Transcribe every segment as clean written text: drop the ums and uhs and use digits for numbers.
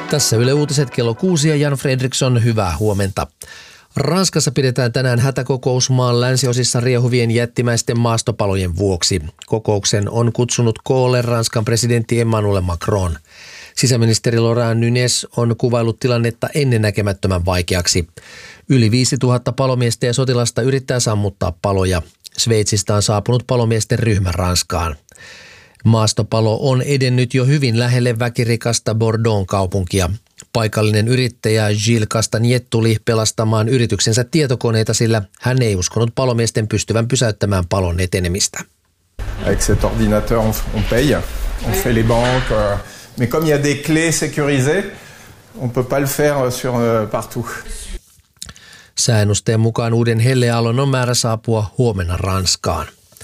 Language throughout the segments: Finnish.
Tässä Yle Uutiset kello 6 ja Jan Fredriksson, hyvää huomenta. Ranskassa pidetään tänään hätäkokous maan länsiosissa riehuvien jättimäisten maastopalojen vuoksi. Kokouksen on kutsunut koolle Ranskan presidentti Emmanuel Macron. Sisäministeri Laurent Nunez on kuvaillut tilannetta ennennäkemättömän vaikeaksi. Yli 5000 palomiestä ja sotilasta yrittää sammuttaa paloja. Sveitsistä on saapunut palomiesten ryhmä Ranskaan. Maastopalo on edennyt jo hyvin lähelle väkirikasta Bordeaux kaupunkia. Paikallinen yrittäjä Gilles Castagnet tuli pelastamaan yrityksensä tietokoneita, sillä hän ei uskonut palomiesten pystyvän pysäyttämään palon etenemistä. Avec cet ordinateur on paye, on fait les banques, mais comme il y a des clés sécurisées, on peut pas le faire sur partout. Säännösten mukaan uuden helleaallon on määrä saapua huomenna Ranskaan.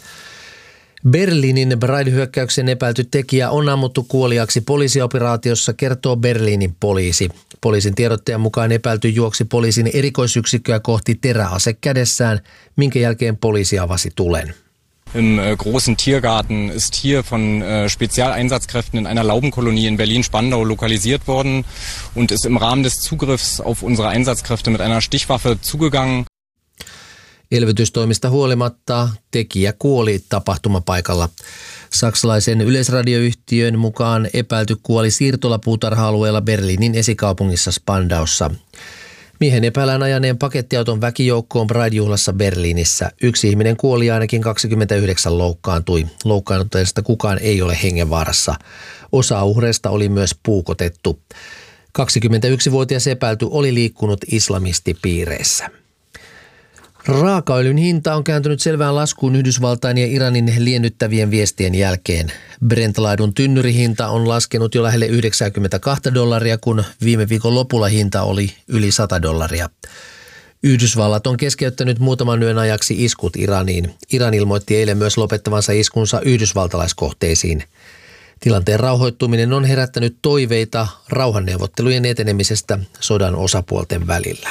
Berliinin Pride-hyökkäyksen epäilty tekijä on ammuttu kuoliaksi poliisioperaatiossa, kertoo Berliinin poliisi. Poliisin tiedottajan mukaan epäilty juoksi poliisin erikoisyksikköä kohti teräase kädessään, minkä jälkeen poliisi avasi tulen. Im großen Tiergarten ist hier von Spezialeinsatzkräften in einer Laubenkolonie in Berlin-Spandau lokalisiert worden und ist im Rahmen des Zugriffs auf unsere Einsatzkräfte mit einer Stichwaffe zugegangen. Elvytystoimista huolimatta tekijä kuoli tapahtumapaikalla. Saksalaisen yleisradioyhtiön mukaan epäilty kuoli siirtolapuutarha-alueella Berliinin esikaupungissa Spandaussa. Miehen epäillään ajaneen pakettiauton väkijoukkoon Pride-juhlassa Berliinissä. Yksi ihminen kuoli ja ainakin 29 loukkaantui. Loukkaantuneista kukaan ei ole hengenvaarassa. Osa uhreista oli myös puukotettu. 21-vuotias epäilty oli liikkunut islamistipiireissä. Raakaöljyn hinta on kääntynyt selvään laskuun Yhdysvaltain ja Iranin liennyttävien viestien jälkeen. Brent-laidun tynnyrihinta on laskenut jo lähelle $92, kun viime viikon lopulla hinta oli yli $100. Yhdysvallat on keskeyttänyt muutaman yön ajaksi iskut Iraniin. Iran ilmoitti eilen myös lopettavansa iskunsa yhdysvaltalaiskohteisiin. Tilanteen rauhoittuminen on herättänyt toiveita rauhanneuvottelujen etenemisestä sodan osapuolten välillä.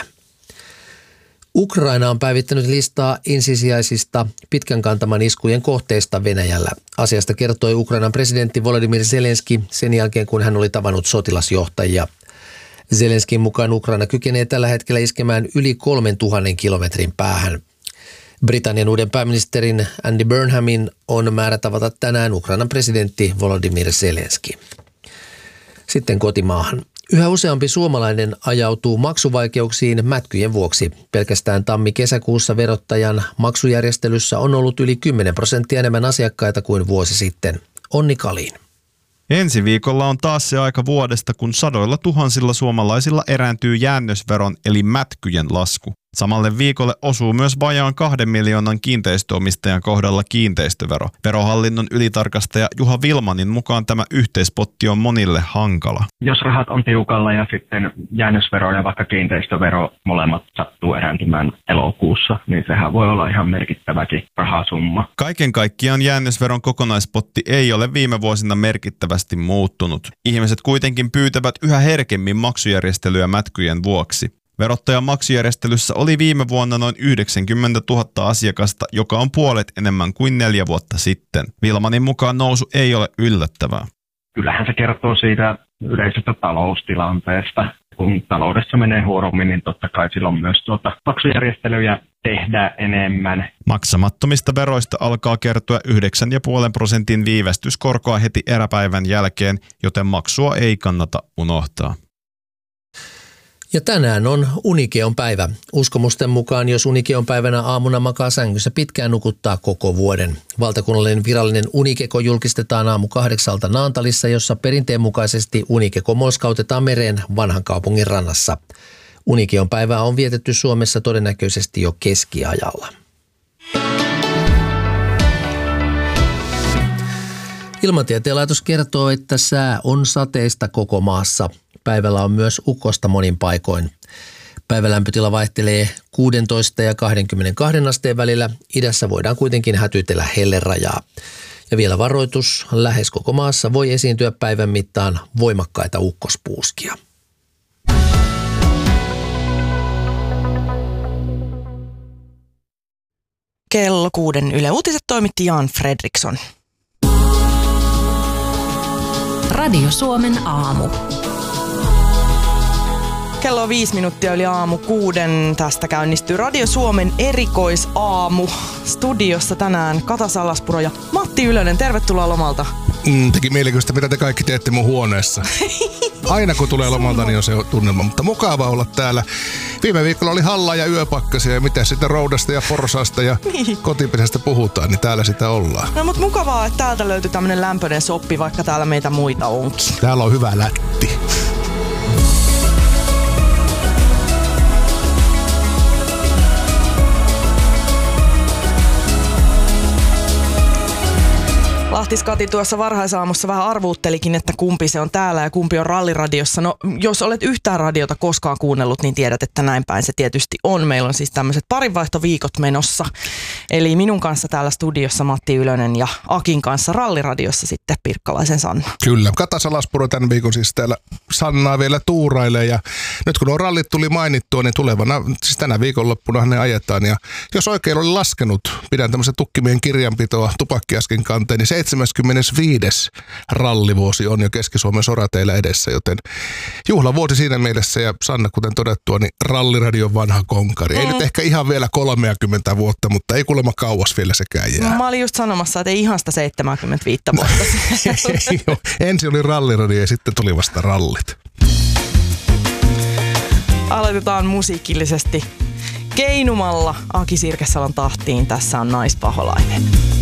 Ukraina on päivittänyt listaa ensisijaisista pitkän kantaman iskujen kohteista Venäjällä. Asiasta kertoi Ukrainan presidentti Volodymyr Zelenski sen jälkeen, kun hän oli tavannut sotilasjohtajia. Zelenskin mukaan Ukraina kykenee tällä hetkellä iskemään yli 3000 kilometrin päähän. Britannian uuden pääministerin Andy Burnhamin on määrä tavata tänään Ukrainan presidentti Volodymyr Zelenski. Sitten kotimaahan. Yhä useampi suomalainen ajautuu maksuvaikeuksiin mätkyjen vuoksi. Pelkästään tammi-kesäkuussa verottajan maksujärjestelyssä on ollut yli 10% enemmän asiakkaita kuin vuosi sitten. Onni Kalin. Ensi viikolla on taas se aika vuodesta, kun sadoilla tuhansilla suomalaisilla erääntyy jäännösveron eli mätkyjen lasku. Samalle viikolle osuu myös vajaan 2 miljoonan kiinteistöomistajan kohdalla kiinteistövero. Verohallinnon ylitarkastaja Juha Vilmanin mukaan tämä yhteispotti on monille hankala. Jos rahat on tiukalla ja sitten jäännösvero ja vaikka kiinteistövero molemmat sattuu erääntymään elokuussa, niin sehän voi olla ihan merkittäväkin rahasumma. Kaiken kaikkiaan jäännösveron kokonaispotti ei ole viime vuosina merkittävästi muuttunut. Ihmiset kuitenkin pyytävät yhä herkemmin maksujärjestelyä mätkyjen vuoksi. Verottajan maksujärjestelyssä oli viime vuonna noin 90 000 asiakasta, joka on puolet enemmän kuin 4 vuotta sitten. Vilmanin mukaan nousu ei ole yllättävää. Kyllähän se kertoo siitä yleisestä taloustilanteesta. Kun taloudessa menee huorommin, niin totta kai silloin myös maksujärjestelyjä tehdään enemmän. Maksamattomista veroista alkaa kertyä 9,5% viivästyskorkoa heti eräpäivän jälkeen, joten maksua ei kannata unohtaa. Ja tänään on Unikeon päivä. Uskomusten mukaan, jos Unikeon päivänä aamuna makaa sängyssä pitkään, nukuttaa koko vuoden. Valtakunnallinen virallinen unikeko julkistetaan aamu 8 Naantalissa, jossa perinteen mukaisesti unikeko molskautetaan mereen vanhan kaupungin rannassa. Unikeon päivää on vietetty Suomessa todennäköisesti jo keskiajalla. Ilmatieteen laitos kertoo, että sää on sateista koko maassa. Päivällä on myös ukkosta monin paikoin. Päivälämpötila vaihtelee 16 ja 22 asteen välillä. Idässä voidaan kuitenkin hätytellä hellerajaa. Ja vielä varoitus, lähes koko maassa voi esiintyä päivän mittaan voimakkaita ukkospuuskia. Kello 6 Yle Uutiset toimitti Jan Fredriksson. Radio Suomen aamu. Kello on 5 minuuttia yli aamu 6. Tästä käynnistyy Radio Suomen erikoisaamu. Studiossa tänään Kata Salaspuro ja Matti Ylönen. Tervetuloa lomalta. Teki mielikystä, mitä te kaikki teette mun huoneessa. Aina kun tulee lomalta, niin on se tunnelma, mutta mukava olla täällä. Viime viikolla oli hallaa ja yöpakkasia ja mitä sitten roudasta ja porsaasta ja kotipesästä puhutaan, niin täällä sitä ollaan. No mut mukavaa, että täältä löytyy tämmönen lämpöinen soppi, vaikka täällä meitä muita onkin. Täällä on hyvä lätti. Lahtiskati tuossa varhaisaamussa vähän arvuuttelikin, että kumpi se on täällä ja kumpi on Ralliradiossa. No, jos olet yhtään radiota koskaan kuunnellut, niin tiedät, että näin päin se tietysti on. Meillä on siis tämmöiset parinvaihtoviikot menossa. Eli minun kanssa täällä studiossa Matti Ylönen ja Akin kanssa Ralliradiossa sitten Pirkkalaisen Sanna. Kyllä, Kata Salaspuro tämän viikon siis täällä Sannaa vielä tuurailee ja nyt kun on rallit tuli mainittua, niin tulevana, siis tänä viikonloppuna ne ajetaan. Ja jos oikein oli laskenut, pidän tämmöisen tukkimien kirjanpitoa tupakkiaskin kanteen, niin 75. rallivuosi on jo Keski-Suomen sorateillä edessä, joten juhlavuosi siinä mielessä ja Sanna, kuten todettua, niin Ralliradion vanha konkari. Ei nyt ehkä ihan vielä 30 vuotta, mutta ei kuulemma kauas vielä sekään jää. Mä olin just sanomassa, että ei ihan sitä 75 vuotta. Ensin oli Ralliradio ja sitten tuli vasta rallit. Aloitetaan musiikillisesti keinumalla Aki Sirkesalon tahtiin. Tässä on Naispaholainen.